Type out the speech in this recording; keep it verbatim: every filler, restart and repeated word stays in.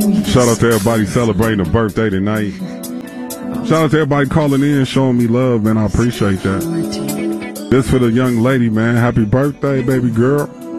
Shout out to everybody celebrating a birthday tonight. Shout out to everybody calling in, showing me love, man. I appreciate that. This for the young lady, man. Happy birthday, baby girl.